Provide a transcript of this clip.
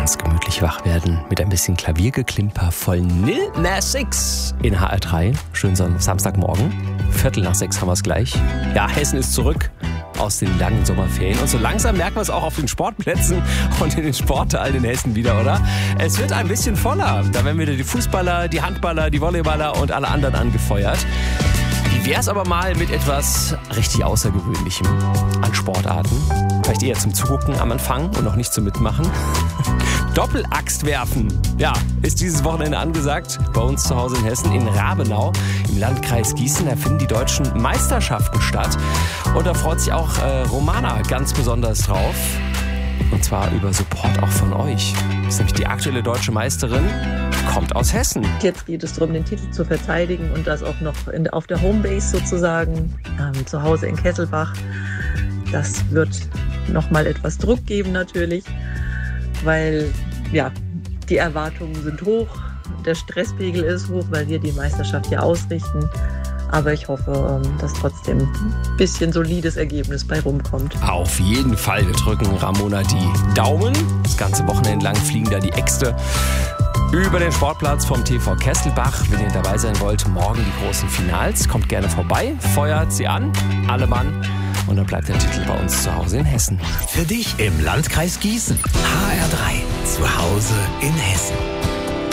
ganz gemütlich wach werden mit ein bisschen Klaviergeklimper von Lil Nas X in HR3. Schönen Samstagmorgen. 5:45 haben wir es gleich. Ja, Hessen ist zurück aus den langen Sommerferien. Und so langsam merken wir es auch auf den Sportplätzen und in den Sporthallen in Hessen wieder, oder? Es wird ein bisschen voller. Da werden wieder die Fußballer, die Handballer, die Volleyballer und alle anderen angefeuert. Wie wär's aber mal mit etwas richtig Außergewöhnlichem an Sportarten? Vielleicht eher zum Zugucken am Anfang und noch nicht zum Mitmachen. Doppelaxt werfen. Ja, ist dieses Wochenende angesagt. Bei uns zu Hause in Hessen, in Rabenau, im Landkreis Gießen. Da finden die deutschen Meisterschaften statt. Und da freut sich auch Romana ganz besonders drauf. Und zwar über Support auch von euch. Das ist nämlich die aktuelle deutsche Meisterin, kommt aus Hessen. Jetzt geht es darum, den Titel zu verteidigen und das auch noch auf der Homebase sozusagen, zu Hause in Kesselbach. Das wird nochmal etwas Druck geben natürlich, weil ja, die Erwartungen sind hoch, der Stresspegel ist hoch, weil wir die Meisterschaft hier ausrichten. Aber ich hoffe, dass trotzdem ein bisschen solides Ergebnis bei rumkommt. Auf jeden Fall. Wir drücken Ramona die Daumen. Das ganze Wochenende lang fliegen da die Äxte über den Sportplatz vom TV Kesselbach. Wenn ihr dabei sein wollt, morgen die großen Finals. Kommt gerne vorbei, feuert sie an, alle Mann. Und dann bleibt der Titel bei uns zu Hause in Hessen. Für dich im Landkreis Gießen. HR3, zu Hause in Hessen.